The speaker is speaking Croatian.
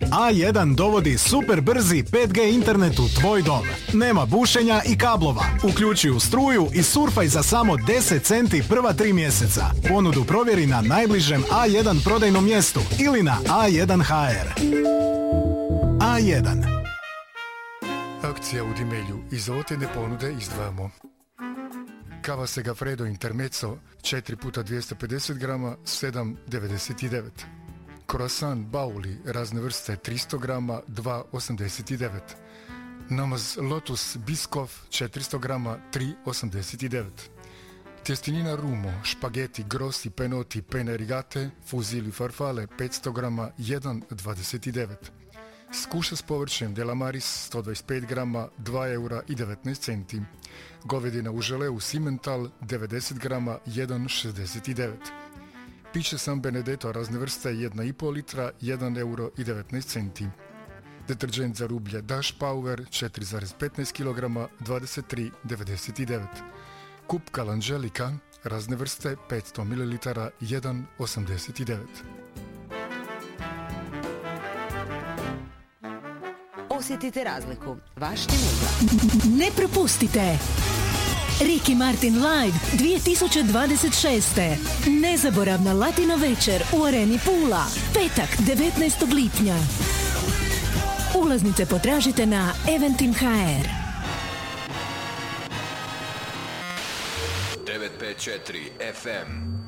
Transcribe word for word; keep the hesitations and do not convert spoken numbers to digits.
A jedan dovodi super brzi pet G internet u tvoj dom. Nema bušenja i kablova. Uključuju struju i surfaj za samo deset centi prva tri mjeseca. Ponudu provjeri na najbližem A jedan prodajnom mjestu ili na A jedan ha er. A jedan. Akcija u Dimelju. Iz ovotjedne ponude izdvajamo kava Segafredo Intermezzo četiri puta dvjesto pedeset grama sedam devedeset devet. Croissant Bauli razne vrste tristo grama dva osamdeset devet. Namaz Lotus Biskov četiristo grama tri osamdeset devet. Tjestinina Rumo, špageti Grossi Penoti Pene Rigate, Fuzili Farfale petsto grama jedan dvadeset devet. Skuša s povrćem Delamaris sto dvadeset pet grama dva eura i devetnaest centi. Govedina u želeu Simmental devedeset grama jedan šezdeset devet. Piće San Benedetto razne vrste jedna i pol litra jedan euro i devetnaest centi. Deterđent za rublje Dash Power četiri zarez petnaest kilograma dvadeset tri devedeset devet. Kupka L'Angelica razne vrste petsto mililitara jedan osamdeset devet. Osjetite razliku. Vaš Timuga. Ne propustite! Ricky Martin Live dvije tisuće dvadeset šeste. Nezaboravna latina večer u Areni Pula. Petak, devetnaestog lipnja. Ulaznice potražite na Eventim ha er. devet pet četiri ef em